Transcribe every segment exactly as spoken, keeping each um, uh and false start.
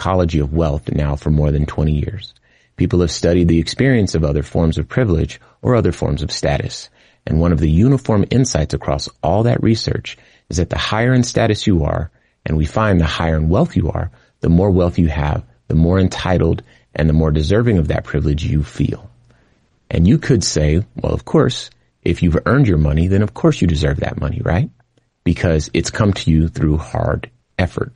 psychology of wealth now for more than twenty years. People have studied the experience of other forms of privilege or other forms of status. And one of the uniform insights across all that research is that the higher in status you are, and we find the higher in wealth you are, the more wealth you have, the more entitled and the more deserving of that privilege you feel. And you could say, well, of course, if you've earned your money, then of course you deserve that money, right? Because it's come to you through hard effort.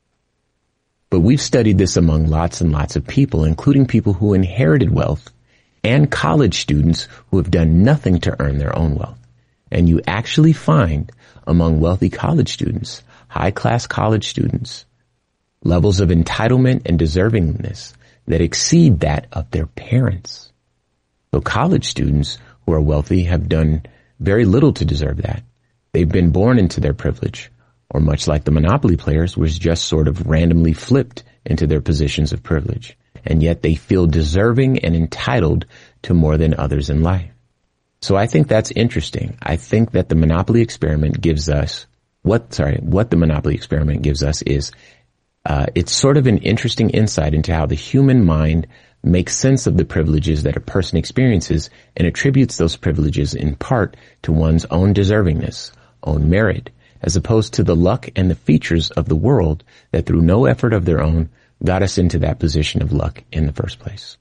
But we've studied this among lots and lots of people, including people who inherited wealth and college students who have done nothing to earn their own wealth. And you actually find among wealthy college students, high-class college students, levels of entitlement and deservingness that exceed that of their parents. So college students who are wealthy have done very little to deserve that. They've been born into their privilege, or much like the Monopoly players, was just sort of randomly flipped into their positions of privilege. And yet they feel deserving and entitled to more than others in life. So I think that's interesting. I think that the Monopoly experiment gives us what, sorry, what the Monopoly experiment gives us is, uh, it's sort of an interesting insight into how the human mind makes sense of the privileges that a person experiences and attributes those privileges in part to one's own deservingness, own merit, as opposed to the luck and the features of the world that through no effort of their own got us into that position of luck in the first place.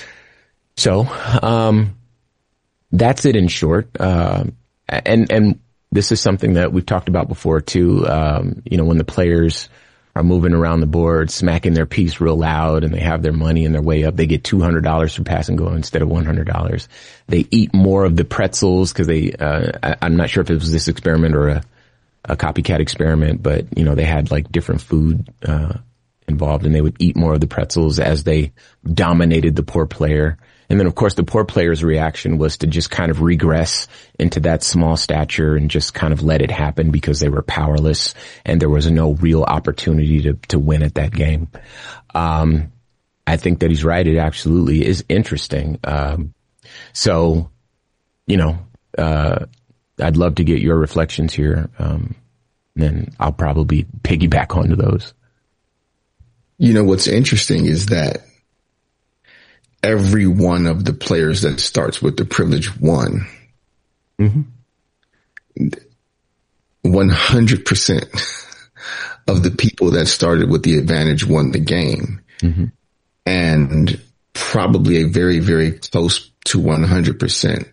So, um, that's it in short. Uh, and, and this is something that we've talked about before too. Um, you know, when the players are moving around the board, smacking their piece real loud, and they have their money and their way up, they get two hundred dollars for pass and go instead of one hundred dollars. They eat more of the pretzels because they, uh, I, I'm not sure if it was this experiment or a, a copycat experiment, but, you know, they had like different food, uh, involved, and they would eat more of the pretzels as they dominated the poor player. And then, of course, the poor player's reaction was to just kind of regress into that small stature and just kind of let it happen because they were powerless and there was no real opportunity to, to win at that game. Um, I think that he's right. It absolutely is interesting. Um, so, you know, uh, I'd love to get your reflections here. Um, then I'll probably piggyback onto those. You know, what's interesting is that every one of the players that starts with the privilege won. Mm-hmm. one hundred percent of the people that started with the advantage won the game. Mm-hmm. And probably a very, very close to one hundred percent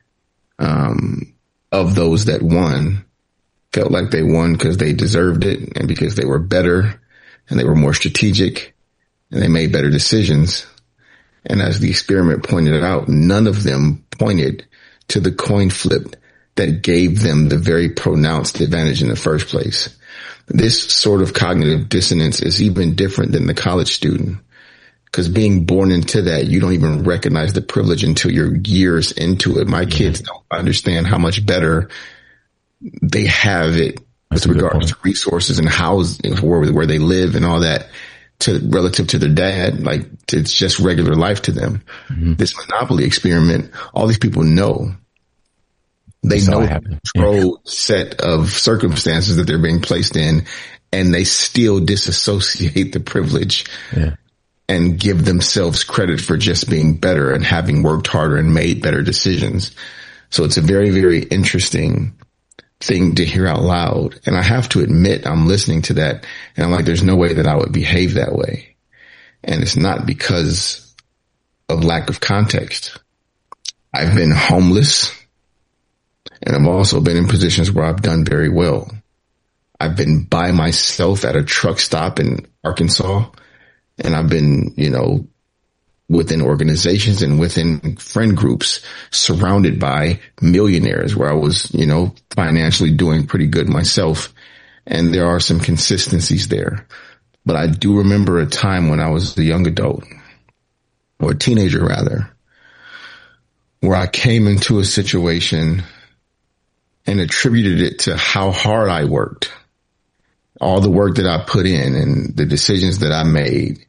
um, of those that won felt like they won because they deserved it and because they were better and they were more strategic and they made better decisions. And as the experiment pointed out, none of them pointed to the coin flip that gave them the very pronounced advantage in the first place. This sort of cognitive dissonance is even different than the college student, because being born into that, you don't even recognize the privilege until you're years into it. My mm-hmm. kids don't understand how much better they have it That's with regards to resources and how, where, where they live and all that, to relative to their dad. Like, it's just regular life to them. Mm-hmm. This Monopoly experiment, all these people know. They know the controlled yeah. set of circumstances that they're being placed in, and they still disassociate the privilege yeah. and give themselves credit for just being better and having worked harder and made better decisions. So it's a very, very interesting thing to hear out loud. And I have to admit, I'm listening to that and I'm like, there's no way that I would behave that way. And it's not because of lack of context. I've been homeless, and I've also been in positions where I've done very well. I've been by myself at a truck stop in Arkansas, and I've been, you know, within organizations and within friend groups surrounded by millionaires where I was, you know, financially doing pretty good myself. And there are some consistencies there. But I do remember a time when I was a young adult, or a teenager rather, where I came into a situation and attributed it to how hard I worked, all the work that I put in and the decisions that I made.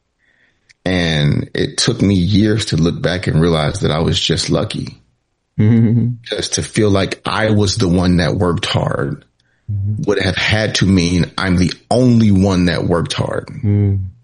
And it took me years to look back and realize that I was just lucky. Mm-hmm. Just to feel like I was the one that worked hard mm-hmm. would have had to mean I'm the only one that worked hard. Mm.